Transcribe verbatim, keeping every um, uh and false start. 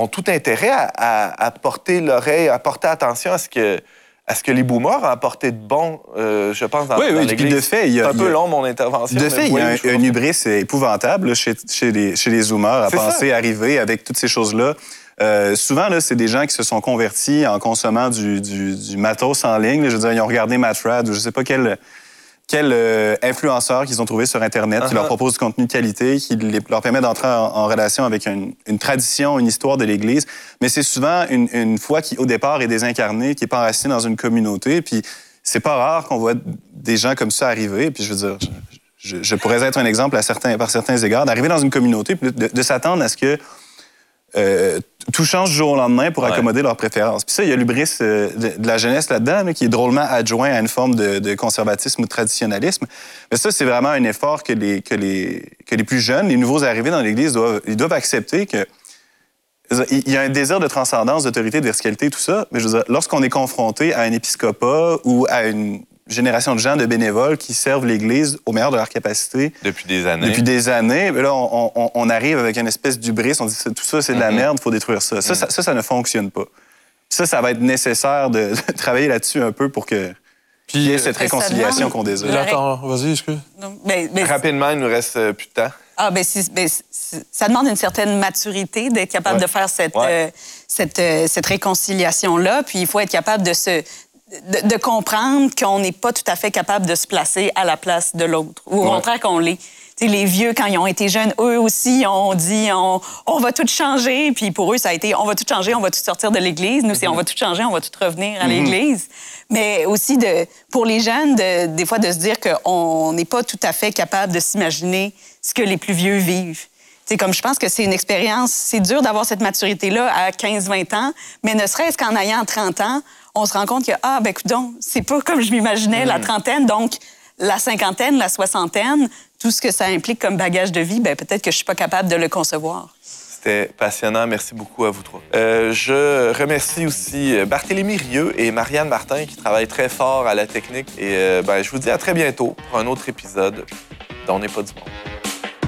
ont tout intérêt à, à, à porter l'oreille, à porter attention à ce que, à ce que les boomers ont apporté de bon, euh, je pense, dans, oui, dans oui, l'Église. De fait, il y a, C'est un peu il y a, long, mon intervention. De fait, il y a un, un hubris épouvantable là, chez, chez, les, chez les zoomers à penser ça. Arriver avec toutes ces choses-là. Euh, souvent, là, c'est des gens qui se sont convertis en consommant du, du, du matos en ligne. Là, je veux dire, ils ont regardé Matt Rad ou je sais pas quel... Quel euh, influenceur qu'ils ont trouvé sur Internet uh-huh. qui leur propose du contenu de qualité, qui les, leur permet d'entrer en, en relation avec une, une tradition, une histoire de l'Église. Mais c'est souvent une, une foi qui, au départ, est désincarnée, qui n'est pas enracinée dans une communauté. Puis c'est pas rare qu'on voit des gens comme ça arriver. Puis je veux dire, je, je, je pourrais être un exemple à certains, par certains égards, d'arriver dans une communauté puis de, de s'attendre à ce que euh, tout change du jour au lendemain pour ouais. accommoder leurs préférences. Puis ça, il y a l'hubris euh, de, de la jeunesse là-dedans, là, qui est drôlement adjoint à une forme de, de conservatisme ou de traditionnalisme. Mais ça, c'est vraiment un effort que les, que les, que les plus jeunes, les nouveaux arrivés dans l'Église, doivent, ils doivent accepter que il y a un désir de transcendance, d'autorité, de verticalité, tout ça. Mais je veux dire, lorsqu'on est confronté à un épiscopat ou à une génération de gens, de bénévoles qui servent l'Église au meilleur de leur capacité. Depuis des années. Depuis des années. Mais là, on, on, on arrive avec une espèce d'hubris. On dit tout ça, c'est de la mm-hmm. merde, il faut détruire ça. Ça, mm-hmm. ça. ça, ça ne fonctionne pas. Ça, ça va être nécessaire de, de travailler là-dessus un peu pour que Puis, il y ait cette réconciliation qu'on désire. Là, attends, vas-y, excuse. Mais, mais... Rapidement, il nous reste euh, plus de temps. Ah, bien, ben, ça demande une certaine maturité d'être capable ouais. de faire cette, ouais. euh, cette, euh, cette réconciliation-là. Puis il faut être capable de se... De, de comprendre qu'on n'est pas tout à fait capable de se placer à la place de l'autre. Ou au ouais. contraire qu'on l'est. T'sais, les vieux, quand ils ont été jeunes, eux aussi, ont dit on, on va tout changer. Puis pour eux, ça a été on va tout changer, on va tout sortir de l'Église. Nous, mm-hmm. c'est on va tout changer, on va tout revenir à mm-hmm. l'Église. Mais aussi, de, pour les jeunes, de, des fois, de se dire qu'on n'est pas tout à fait capable de s'imaginer ce que les plus vieux vivent. T'sais, comme je pense que c'est une expérience, c'est dur d'avoir cette maturité-là à quinze vingt ans, mais ne serait-ce qu'en ayant trente ans, on se rend compte que, ah, ben coudonc, c'est pas comme je m'imaginais, mmh. la trentaine, donc la cinquantaine, la soixantaine, tout ce que ça implique comme bagage de vie, ben peut-être que je suis pas capable de le concevoir. C'était passionnant. Merci beaucoup à vous trois. Euh, je remercie aussi Barthélémy Rieu et Marianne Martin qui travaillent très fort à la technique. Et euh, ben, je vous dis à très bientôt pour un autre épisode d'On n'est pas du monde.